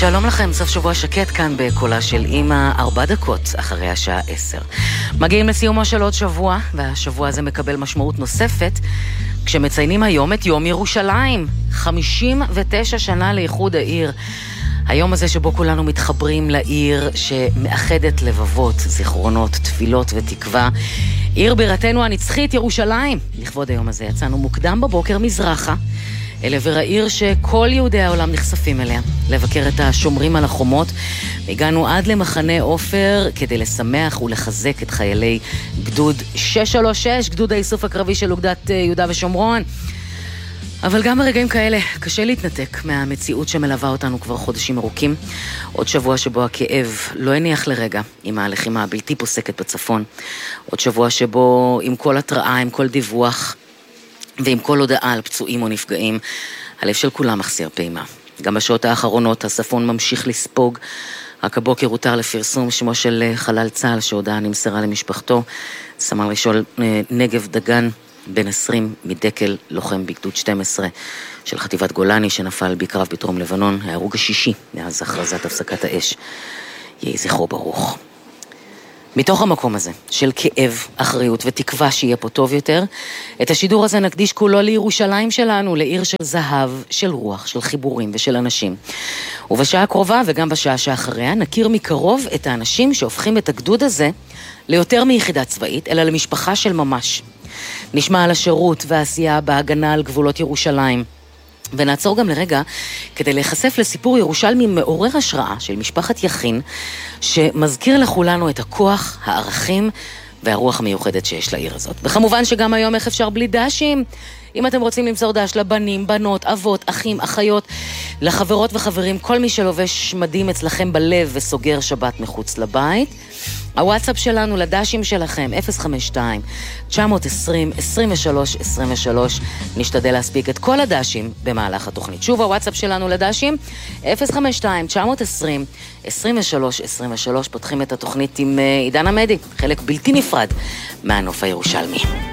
שלום לכם, סוף שבוע שקט כאן בקולה של אמא, 4 דקות אחרי השעה 10. מגיעים לסיומו של עוד שבוע, והשבוע הזה מקבל משמעות נוספת, כשמציינים היום את יום ירושלים, 59 שנה לאיחוד העיר. היום הזה שבו כולנו מתחברים לעיר שמאחדת לבבות, זיכרונות, תפילות ותקווה. עיר בירתנו הנצחית ירושלים. לכבוד היום הזה יצאנו מוקדם בבוקר מזרחה, אל עבר העיר שכל יהודי העולם נחשפים אליה, לבקר את השומרים על החומות. הגענו עד למחנה עופר כדי לשמח ולחזק את חיילי גדוד 636, גדוד האיסוף הקרבי של אוגדת יהודה ושומרון. אבל גם ברגעים כאלה קשה להתנתק מהמציאות שמלווה אותנו כבר חודשים ארוכים. עוד שבוע שבו הכאב לא הניח לרגע עם הלחימה הבלתי פוסקת בצפון. עוד שבוע שבו עם כל התראה, עם כל דיווח ועם כל הודעה על פצועים או נפגעים, הלב של כולם מחסיר פעימה. גם בשעות האחרונות הצפון ממשיך לספוג. רק הבוקר הותר לפרסום שמו של חלל צה"ל שהודעה נמסרה למשפחתו. סמל ראשון נגב דגן, בן 20 מדקל, לוחם בגדוד 12 של חטיבת גולני שנפל בקרב בדרום לבנון, ההרוג השישי מאז הכרזת הפסקת האש. יהי זכרו ברוך. מתוך המקום הזה של כאב, אחריות ותקווה שיהיה פה טוב יותר, את השידור הזה נקדיש כולו לירושלים שלנו, לעיר של זהב, של רוח, של חיבורים ושל אנשים. ובשעה הקרובה וגם בשעה שאחריה נכיר מקרוב את האנשים שהופכים את הגדוד הזה ליותר מיחידה צבאית, אלא למשפחה של ממש. נשמע על השירות והעשייה בהגנה על גבולות ירושלים. ונעצור גם לרגע כדי להיחשף לסיפור ירושלמי מעורר השראה של משפחת יכין, שמזכיר לכולנו את הכוח, הערכים והרוח המיוחדת שיש לעיר הזאת. וכמובן שגם היום איך אפשר בלי דשים. אם אתם רוצים למסור דש לבנים, בנות, אבות, אחים, אחיות, לחברות וחברים, כל מי שלובש מדים אצלכם בלב וסוגר שבת מחוץ לבית. הוואטסאפ שלנו לדשים שלכם 052-920-2323. נשתדל להספיק את כל הדשים במהלך התוכנית. שוב הוואטסאפ שלנו לדשים 052-920-2323. פותחים את התוכנית עם עידן עמדי, חלק בלתי נפרד מהנוף הירושלמי.